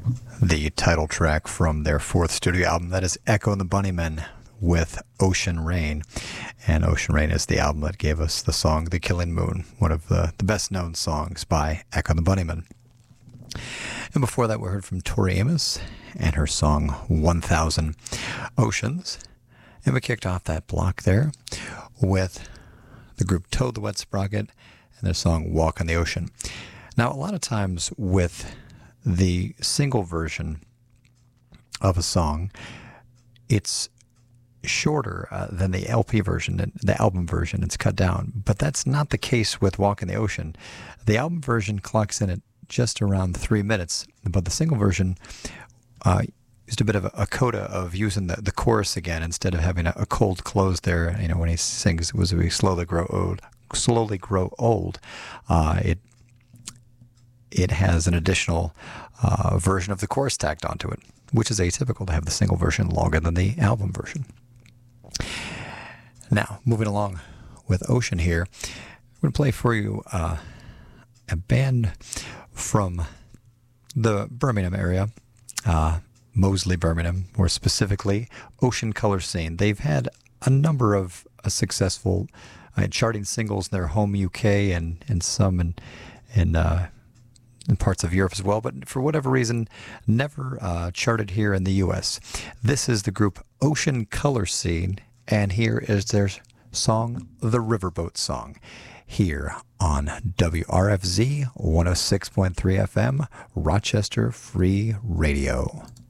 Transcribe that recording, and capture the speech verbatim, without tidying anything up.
The title track from their fourth studio album, that is Echo and the Bunnymen with Ocean Rain. And Ocean Rain is the album that gave us the song The Killing Moon, one of the, the best known songs by Echo and the Bunnymen. And before that, we heard from Tori Amos and her song one thousand Oceans. And we kicked off that block there with the group Toad the Wet Sprocket and their song Walk on the Ocean. Now, a lot of times with the single version of a song, it's shorter uh, than the L P version, the album version. It's cut down. But that's not the case with Walk in the Ocean. The album version clocks in at just around three minutes, but the single version uh, used a bit of a, a coda of using the, the chorus again instead of having a, a cold close there. You know, when he sings, "Was we slowly grow old, slowly grow old," uh, it it has an additional uh, version of the chorus tacked onto it, which is atypical to have the single version longer than the album version. Now, moving along with Ocean here, I'm going to play for you uh, a band from the Birmingham area, uh, Moseley, Birmingham, more specifically, Ocean Color Scene. They've had a number of uh, successful uh, charting singles in their home U K and, and some in, in uh, in parts of Europe as well, but for whatever reason, never uh, charted here in the U S. This is the group Ocean Color Scene, and here is their song, The Riverboat Song, here on W R F Z one oh six point three F M, Rochester Free Radio.